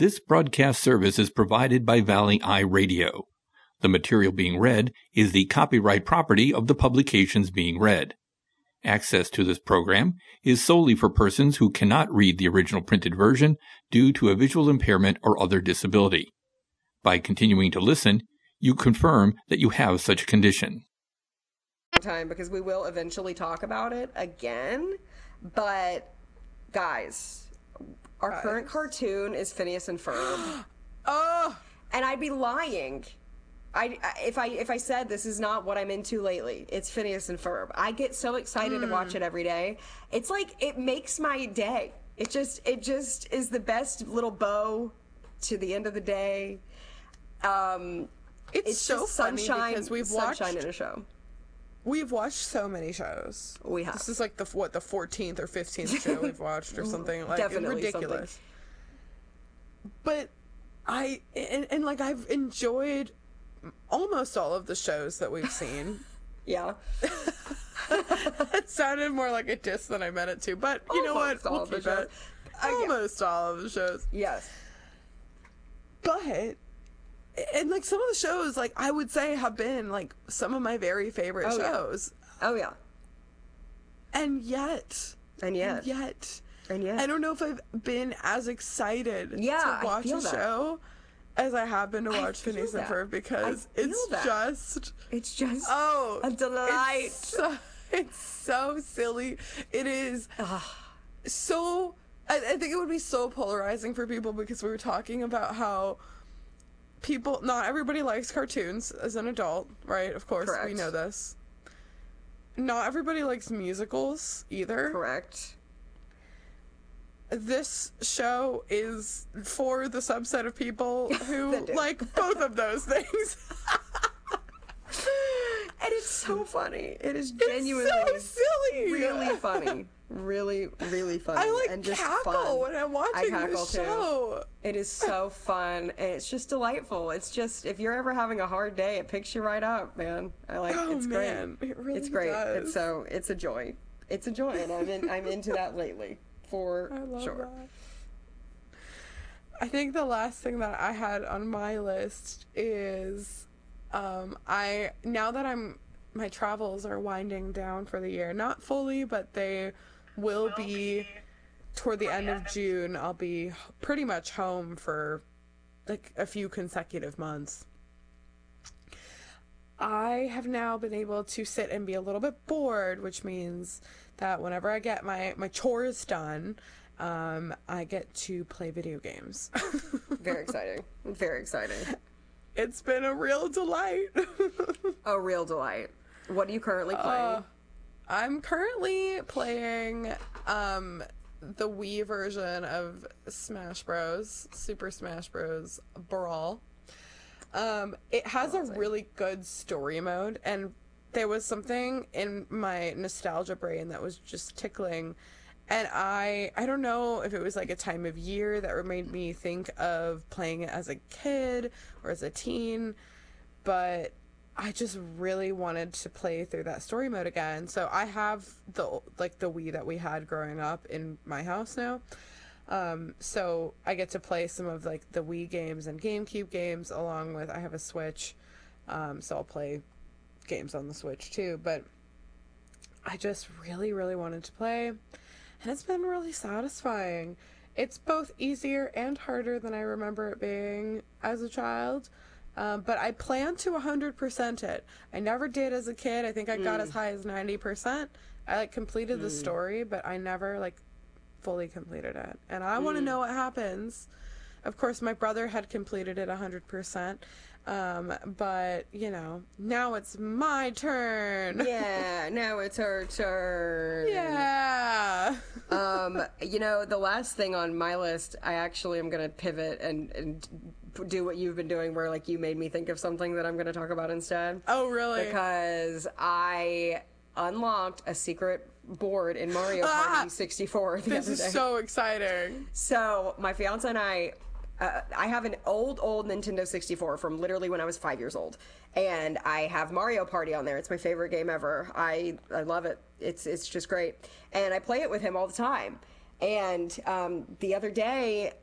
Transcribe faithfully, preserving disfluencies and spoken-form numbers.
This broadcast service is provided by Valley Eye Radio. The material being read is the copyright property of the publications being read. Access to this program is solely for persons who cannot read the original printed version due to a visual impairment or other disability. By continuing to listen, you confirm that you have such a condition. Time because we will eventually talk about it again, but guys, our guys. current cartoon is Phineas and Ferb. Oh, and I'd be lying I, if I if I said this is not what I'm into lately. It's Phineas and Ferb. I get so excited mm. to watch it every day. It's like it makes my day. It just it just is the best little bow to the end of the day. Um, it's, it's so funny sunshine, because we've sunshine watched in a show. We've watched so many shows. We have. This is like the what the fourteenth or fifteenth show we've watched or something. Like Definitely ridiculous. Something. But I and, and like I've enjoyed almost all of the shows that we've seen. Yeah. It sounded more like a diss than I meant it to, but you almost know what? We'll keep it. Uh, almost yeah. all of the shows. Yes. But, and like some of the shows, like I would say have been like some of my very favorite oh, shows. Yeah. Oh, yeah. And yet. And yet. And yet. And yet. I don't know if I've been as excited yeah, to watch I feel a that. show as I have been to watch Phineas and Ferb because it's that. just it's just oh a delight. It's so, it's so silly. It is Ugh. so I, I think it would be so polarizing for people because we were talking about how people not everybody likes cartoons as an adult, right? Of course. Correct. We know this. Not everybody likes musicals either. Correct. This show is for the subset of people who like both of those things. And it's so funny. It is genuinely it's so silly. Really funny. Really, really funny. I like and just cackle fun. when I'm watching the show. Too. It is so fun and it's just delightful. It's just if you're ever having a hard day, it picks you right up, man. I like oh, it's man. great. It really it's great. does. It's so it's a joy. It's a joy and I'm in I'm into that lately. For I love sure. that. I think the last thing that I had on my list is um, I now that I'm my travels are winding down for the year, not fully, but they will, will be, be toward the end of June. I'll be pretty much home for like a few consecutive months. I have now been able to sit and be a little bit bored, which means that whenever I get my, my chores done, um, I get to play video games. Very exciting. Very exciting. It's been a real delight. A real delight. What are you currently playing? Uh, I'm currently playing um, the Wii version of Smash Bros. Super Smash Bros. Brawl. Um, it has a really good story mode, and there was something in my nostalgia brain that was just tickling, and I I don't know if it was like a time of year that made me think of playing it as a kid or as a teen, but I just really wanted to play through that story mode again. So I have the like the Wii that we had growing up in my house now. Um, so I get to play some of like the Wii games and GameCube games along with I have a Switch, um, so I'll play games on the Switch too, but I just really really wanted to play and it's been really satisfying. It's both easier and harder than I remember it being as a child, um, but I plan to one hundred percent it. I never did as a kid. I think I got mm. as high as ninety percent. I like completed mm. the story, but I never like fully completed it, and I mm. want to know what happens. Of course my brother had completed it one hundred percent, um but you know, now it's my turn. Yeah, now it's her turn. Yeah. um you know, the last thing on my list, I actually am gonna pivot and and do what you've been doing, where like you made me think of something that I'm gonna talk about instead. Oh really? Because I unlocked a secret board in Mario Party ah, sixty-four the this other day. Is so exciting. So my fiance and I, uh, I have an old, old Nintendo sixty-four from literally when I was five years old, and I have Mario Party on there. It's my favorite game ever. I I love it. It's it's just great, and I play it with him all the time. And um, the other day,